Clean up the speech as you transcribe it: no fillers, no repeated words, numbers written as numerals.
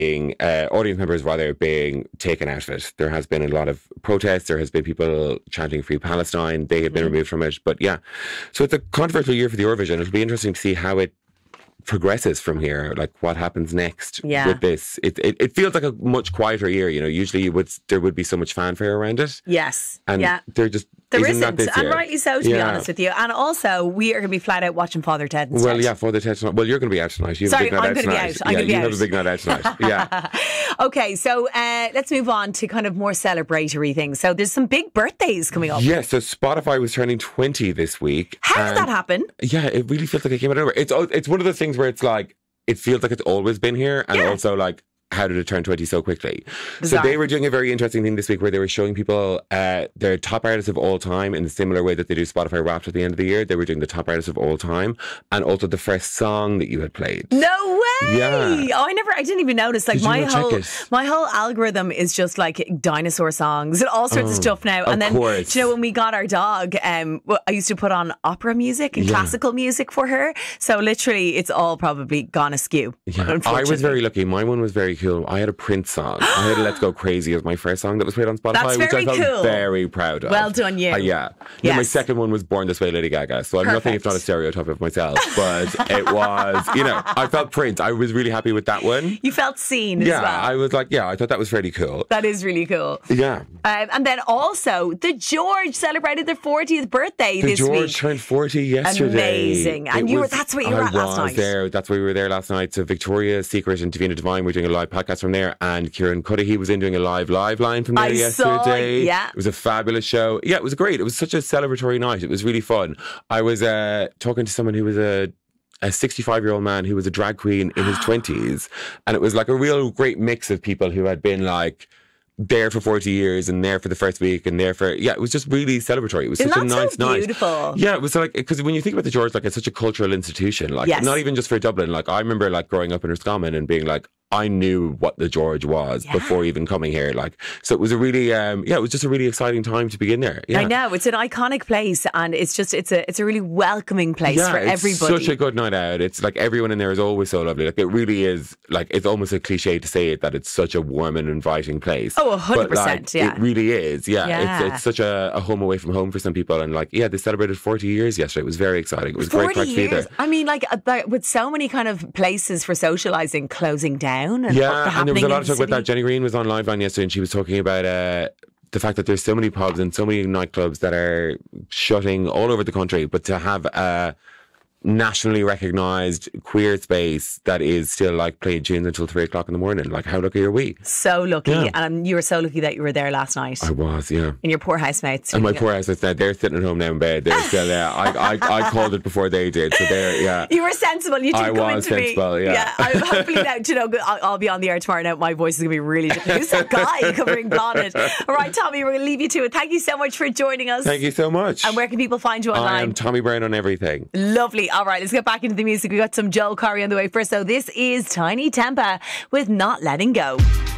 audience members rather, being taken out of it. There has been a lot of protests. There has been people chanting Free Palestine. They have been removed from it. But yeah, so it's a controversial year for the Eurovision. It'll be interesting to see how it progresses from here, like what happens next with this. It feels like a much quieter year. Usually there would be so much fanfare around it. Yes. And there isn't, and rightly so, to be honest with you. And also, we are going to be flat out watching Father Ted instead. Well, yeah, Father Ted tonight. Well, you're going to be out tonight. You have a big night out tonight. I'm going to be out. You have a big night out tonight. Yeah. Okay, so let's move on to kind of more celebratory things. So there's some big birthdays coming up. Yeah, so Spotify was turning 20 this week. How did that happen? Yeah, it really feels like it came out of nowhere. It's one of those things where it's like, it feels like it's always been here, and also like, how did it turn 20 so quickly? Bizarre. So they were doing a very interesting thing this week where they were showing people their top artists of all time in the similar way that they do Spotify Wrapped at the end of the year. They were doing the top artists of all time and also the first song that you had played. No way! Yeah. Oh, I didn't even notice. Like my whole algorithm is just like dinosaur songs and all sorts of stuff now. And then, when we got our dog, I used to put on opera music and classical music for her. So literally, it's all probably gone askew. Yeah. I was very lucky. My one was very cool. I had a Prince song. I had Let's Go Crazy as my first song that was played on Spotify, which I felt very proud of. Well done, you. Yeah. Yes. My second one was Born This Way, Lady Gaga. So I'm nothing if not a stereotype of myself, but it was, I felt Prince. I was really happy with that one. You felt seen as well. Yeah, I was like, I thought that was fairly cool. That is really cool. Yeah. And then also, the George celebrated their 40th birthday this week. The George turned 40 yesterday. Amazing. And that's where you were at last night. That's where we were there last night. So Victoria's Secret and Davina Divine were doing a live podcast from there, and Kieran Cuddihy was in doing a live line from there yesterday. It was a fabulous show. Yeah, it was great. It was such a celebratory night. It was really fun. I was talking to someone who was a 65-year-old man who was a drag queen in his 20s, and it was like a real great mix of people who had been like there for 40 years and there for the first week and there for it was just really celebratory. It was such a nice night. Beautiful. Yeah, it was like, because when you think about the George, like, it's such a cultural institution, like not even just for Dublin. Like, I remember like growing up in Roscommon and being like, I knew what the George was before even coming here. Like, so it was a really, it was just a really exciting time to begin there. Yeah. I know, it's an iconic place, and it's just, it's a really welcoming place for everybody. It's such a good night out. It's like everyone in there is always so lovely. Like, it really is, like, it's almost a cliche to say it, that it's such a warm and inviting place. Oh, 100%, like, it really is. Yeah. It's such a home away from home for some people. And like, they celebrated 40 years yesterday. It was very exciting. It was great to be there. I mean, like, with so many kind of places for socialising closing down. And and there was a lot of talk about that. Jenny Green was on Live Line yesterday, and she was talking about the fact that there's so many pubs and so many nightclubs that are shutting all over the country, but to have a nationally recognised queer space that is still like playing tunes until 3 o'clock in the morning. Like, how lucky are we? So lucky. And you were so lucky that you were there last night. I was, yeah. And your poor housemates. And my poor housemates, they're sitting at home now in bed. They're still there. I called it before they did. So they're, You were sensible. You didn't come into me. I was sensible, yeah. I'm hopefully now, I'll be on the air tomorrow now. My voice is going to be really different. Who's that guy covering Blonde? All right, Tommy, we're going to leave you to it. Thank you so much for joining us. Thank you so much. And where can people find you online? I am Tommy Brown on everything. Lovely. All right, let's get back into the music. We got some Joel Corry on the way first. So this is Tiny Temper with Not Letting Go.